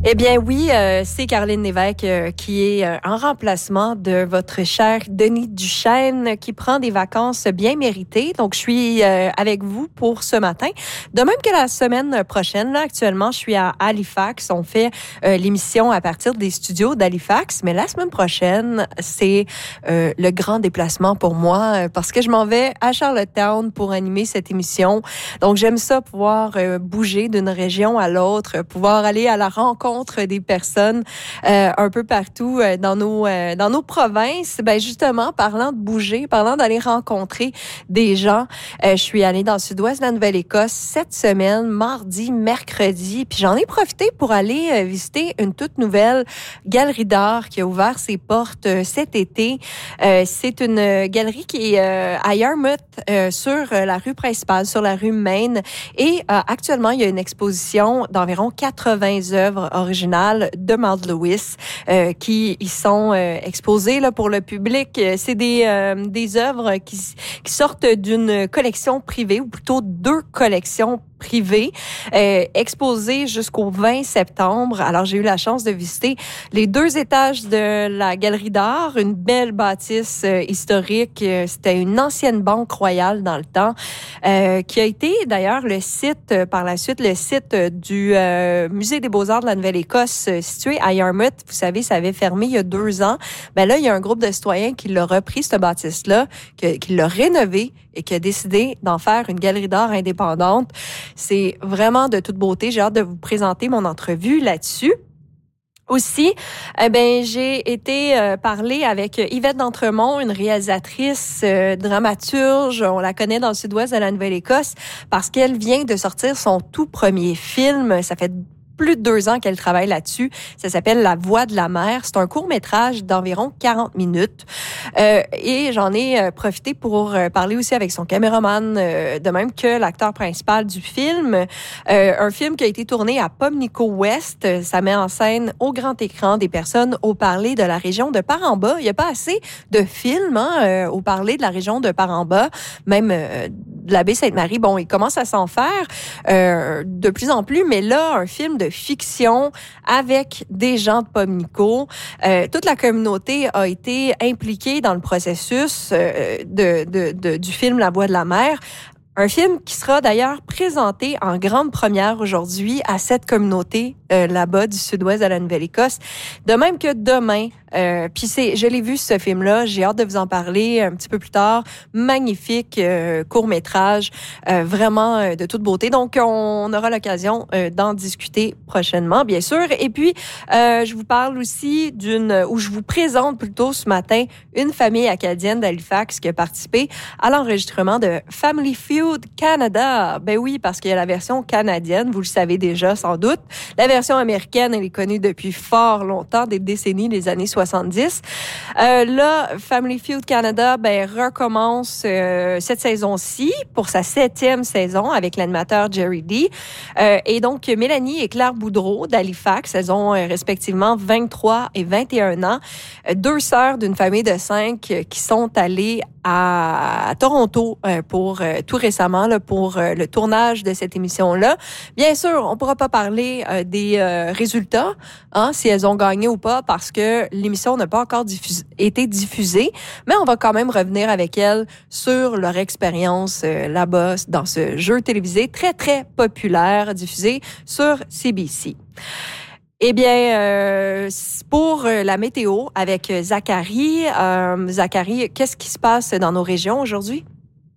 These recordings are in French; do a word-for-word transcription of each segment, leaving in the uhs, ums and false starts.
Eh bien oui, euh, c'est Caroline Lévesque euh, qui est euh, en remplacement de votre cher Denis Duchesne qui prend des vacances bien méritées. Donc, je suis euh, avec vous pour ce matin. De même que la semaine prochaine, là, actuellement, je suis à Halifax. On fait euh, l'émission à partir des studios d'Halifax. Mais la semaine prochaine, c'est euh, le grand déplacement pour moi euh, parce que je m'en vais à Charlottetown pour animer cette émission. Donc, j'aime ça, pouvoir euh, bouger d'une région à l'autre, pouvoir aller à la rencontre des personnes euh, un peu partout euh, dans nos euh, dans nos provinces. Ben justement, parlant de bouger, parlant d'aller rencontrer des gens, euh, je suis allée dans le sud-ouest de la Nouvelle-Écosse cette semaine, mardi, mercredi, puis j'en ai profité pour aller euh, visiter une toute nouvelle galerie d'art qui a ouvert ses portes euh, cet été. Euh, c'est une galerie qui est euh, à Yarmouth, euh, sur la rue principale, sur la rue Main, et euh, actuellement, il y a une exposition d'environ quatre-vingts œuvres originales de Maud Lewis euh, qui y sont euh, exposées là pour le public. C'est des euh, des œuvres qui qui sortent d'une collection privée, ou plutôt deux collections privées, euh, exposées jusqu'au vingt septembre. Alors, j'ai eu la chance de visiter les deux étages de la galerie d'art, une belle bâtisse euh, historique. C'était une ancienne banque royale dans le temps, euh, qui a été d'ailleurs le site, euh, par la suite, le site euh, du euh, Musée des Beaux-Arts de la Nouvelle-Écosse, euh, situé à Yarmouth. Vous savez, ça avait fermé il y a deux ans. Ben là, il y a un groupe de citoyens qui l'a repris, cette bâtisse-là, que, qui l'a rénové et qui a décidé d'en faire une galerie d'art indépendante. C'est vraiment de toute beauté. J'ai hâte de vous présenter mon entrevue là-dessus. Aussi, eh ben j'ai été euh, parler avec Yvette D'Entremont, une réalisatrice, euh, dramaturge. On la connaît dans le sud-ouest de la Nouvelle-Écosse parce qu'elle vient de sortir son tout premier film. Ça fait plus de deux ans qu'elle travaille là-dessus. Ça s'appelle La Voix de la mer. C'est un court-métrage d'environ quarante minutes. Euh, et j'en ai euh, profité pour euh, parler aussi avec son caméraman, euh, de même que l'acteur principal du film. Euh, un film qui a été tourné à Pimlico West. Ça met en scène au grand écran des personnes au parler de la région de Par-en-Bas. Il n'y a pas assez de films hein, euh, au parler de la région de Par-en-Bas, même euh, de la baie Sainte-Marie. Bon, il commence à s'en faire euh, de plus en plus, mais là, un film de de fiction avec des gens de Pimlico. Euh, toute la communauté a été impliquée dans le processus euh, de, de, de, du film La Voix de la mer. Un film qui sera d'ailleurs présenté en grande première aujourd'hui à cette communauté euh, là-bas du sud-ouest de la Nouvelle-Écosse. De même que demain, euh, puis c'est, je l'ai vu ce film-là, j'ai hâte de vous en parler un petit peu plus tard. Magnifique euh, court-métrage, euh, vraiment euh, de toute beauté. Donc, on aura l'occasion euh, d'en discuter prochainement, bien sûr. Et puis, euh, je vous parle aussi d'une, ou je vous présente plutôt ce matin, une famille acadienne d'Halifax qui a participé à l'enregistrement de Family Feud Canada. Ben oui, parce qu'il y a la version canadienne, vous le savez déjà sans doute. La version américaine, elle est connue depuis fort longtemps, des décennies, les années soixante-dix. Euh, là, Family Feud Canada, ben recommence euh, cette saison-ci pour sa septième saison avec l'animateur Jerry D. Euh, et donc, Mélanie et Claire Boudreau d'Halifax, elles ont euh, respectivement vingt-trois et vingt et un ans. Euh, deux sœurs d'une famille de cinq euh, qui sont allées à, à Toronto euh, pour euh, tout récemment là, pour euh, le tournage de cette émission-là. Bien sûr, on pourra pas parler euh, des euh, résultats, hein, si elles ont gagné ou pas, parce que l'émission n'a pas encore diffusé, été diffusée, mais on va quand même revenir avec elles sur leur expérience euh, là-bas dans ce jeu télévisé très, très populaire diffusé sur C B C. Eh bien, euh, pour la météo avec Zachary, euh, Zachary, qu'est-ce qui se passe dans nos régions aujourd'hui?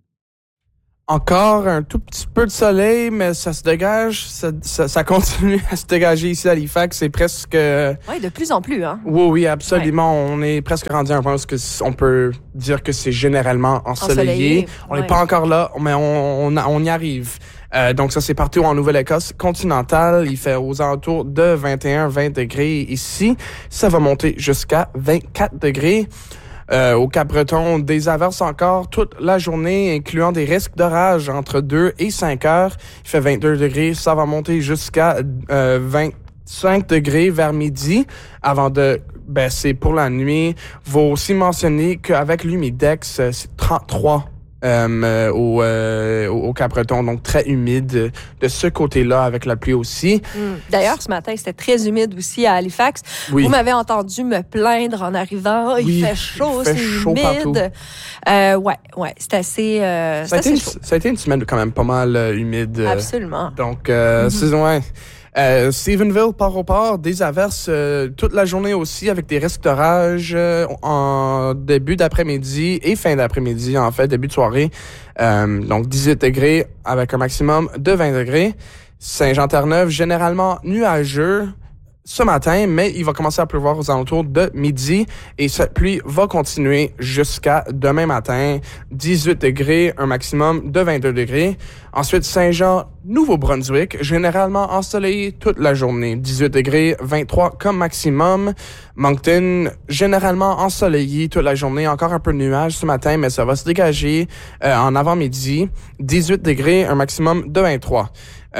Encore un tout petit peu de soleil, mais ça se dégage, ça, ça, ça continue à se dégager ici à Halifax. C'est presque... Oui, de plus en plus, hein? Oui, oui, absolument. Ouais. On est presque rendu à un point où on peut dire que c'est généralement ensoleillé. ensoleillé on n'est ouais. pas encore là, mais on, on, on y arrive. Euh, donc ça, c'est partout en Nouvelle-Écosse continentale. Il fait aux alentours de vingt et un à vingt degrés ici. Ça va monter jusqu'à vingt-quatre degrés. Euh, au Cap-Breton, des averses encore toute la journée, incluant des risques d'orage entre deux et cinq heures. Il fait vingt-deux degrés, ça va monter jusqu'à euh, vingt-cinq degrés vers midi, avant de baisser pour la nuit. Faut aussi mentionner qu'avec l'humidex, c'est trente-trois Euh, au, euh, au Cap-Breton, donc très humide de ce côté-là avec la pluie aussi. Mm. D'ailleurs, ce matin, c'était très humide aussi à Halifax. Oui. Vous m'avez entendu me plaindre en arrivant. Oh, oui, il fait chaud, il fait c'est chaud humide. Euh, ouais, ouais, c'est assez, euh, ça, c'est a assez été chaud. Une, ça a été une semaine quand même pas mal euh, humide. Absolument. Donc, euh, mm-hmm. c'est ouais. Euh, Stephenville, part au port, des averses euh, toute la journée aussi avec des risques d'orage euh, en début d'après-midi et fin d'après-midi, en fait, début de soirée. Euh, donc, dix-huit degrés avec un maximum de vingt degrés. Saint-Jean-Terre-Neuve, généralement nuageux ce matin, mais il va commencer à pleuvoir aux alentours de midi et cette pluie va continuer jusqu'à demain matin. dix-huit degrés, un maximum de vingt-deux degrés. Ensuite, Saint-Jean, Nouveau-Brunswick, généralement ensoleillé toute la journée. dix-huit degrés, vingt-trois comme maximum. Moncton, généralement ensoleillé toute la journée. Encore un peu de nuages ce matin, mais ça va se dégager euh, en avant-midi. dix-huit degrés, un maximum de vingt-trois.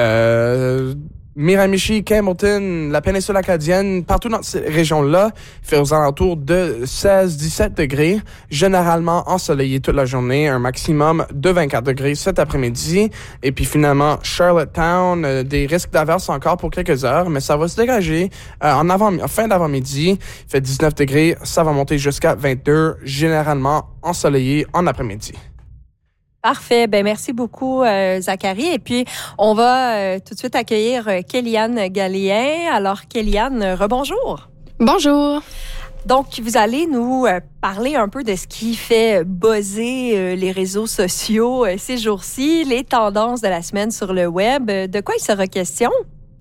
Euh... Miramichi, Campbellton, la péninsule acadienne, partout dans ces régions-là, il fait aux alentours de seize à dix-sept degrés, généralement ensoleillé toute la journée, un maximum de vingt-quatre degrés cet après-midi. Et puis finalement, Charlottetown, euh, des risques d'averse encore pour quelques heures, mais ça va se dégager euh, en avant, fin d'avant-midi. Il fait dix-neuf degrés, ça va monter jusqu'à vingt-deux, généralement ensoleillé en après-midi. Parfait. Ben merci beaucoup, euh, Zachary. Et puis, on va euh, tout de suite accueillir euh, Kéliane Galien. Alors, Kéliane, euh, rebonjour. Bonjour. Donc, vous allez nous euh, parler un peu de ce qui fait buzzer euh, les réseaux sociaux euh, ces jours-ci, les tendances de la semaine sur le web. De quoi il sera question?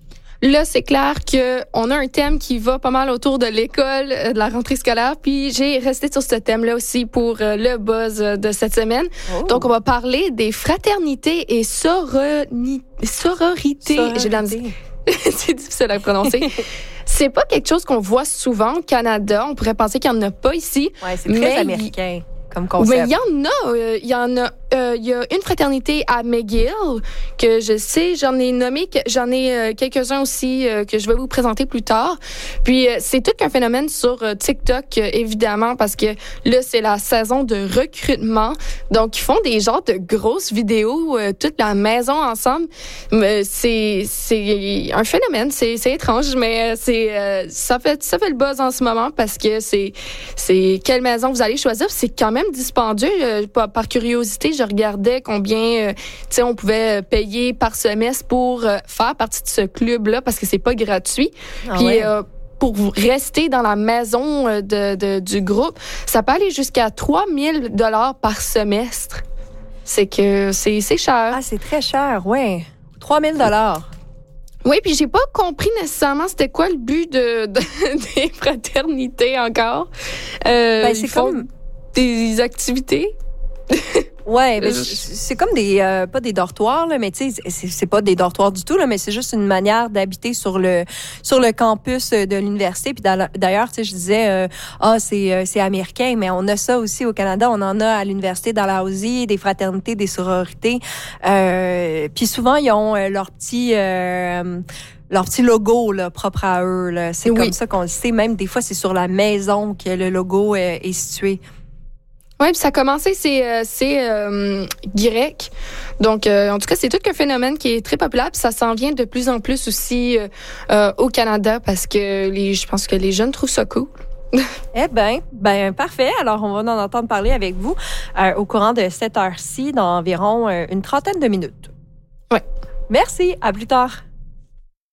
Là, c'est clair qu'on a un thème qui va pas mal autour de l'école, de la rentrée scolaire, puis j'ai resté sur ce thème-là aussi pour le buzz de cette semaine. Oh. Donc, on va parler des fraternités et soroni... sororités. Sororité. J'ai de la misère. C'est difficile à prononcer. C'est pas quelque chose qu'on voit souvent au Canada. On pourrait penser qu'il n'y en a pas ici. Ouais, c'est très américain. Comme concept. Mais il y en a, il euh, y en a, il euh, y a une fraternité à McGill que je sais, j'en ai nommé, j'en ai euh, quelques-uns aussi euh, que je vais vous présenter plus tard. Puis euh, c'est tout qu'un phénomène sur euh, TikTok euh, évidemment parce que là c'est la saison de recrutement, donc ils font des genres de grosses vidéos euh, toute la maison ensemble. Mais c'est c'est un phénomène, c'est c'est étrange, mais c'est euh, ça fait ça fait le buzz en ce moment parce que c'est c'est quelle maison vous allez choisir, c'est quand même dispendieux. Euh, par, par curiosité, je regardais combien euh, tu sais on pouvait payer par semestre pour euh, faire partie de ce club-là parce que c'est pas gratuit. Ah Puis ouais. euh, pour rester dans la maison de, de, du groupe, ça peut aller jusqu'à trois mille dollars par semestre. C'est que c'est, c'est cher. Ah, c'est très cher, oui. trois mille dollars. Oui, puis j'ai pas compris nécessairement c'était quoi le but de, de des fraternités encore. Euh, Ben, c'est comme des activités. Ouais, ben, c'est comme des euh, pas des dortoirs là, mais tu sais c'est, c'est pas des dortoirs du tout là, mais c'est juste une manière d'habiter sur le sur le campus de l'université. Puis d'ailleurs, tu sais, je disais euh, ah c'est euh, c'est américain, mais on a ça aussi au Canada. On en a à l'université Dalhousie, des fraternités, des sororités. Euh, puis souvent ils ont euh, leur petit euh, leur petit logo là, propre à eux. Là. C'est oui. Comme ça qu'on le sait. Même des fois, c'est sur la maison que le logo euh, est situé. Oui, puis ça a commencé, c'est, euh, c'est euh, grec. Donc, euh, en tout cas, c'est tout qu'un phénomène qui est très populaire. Puis ça s'en vient de plus en plus aussi euh, euh, au Canada parce que les, je pense que les jeunes trouvent ça cool. Eh bien, ben, parfait. Alors, on va en entendre parler avec vous euh, au courant de cette heure-ci dans environ euh, une trentaine de minutes. Oui. Merci. À plus tard.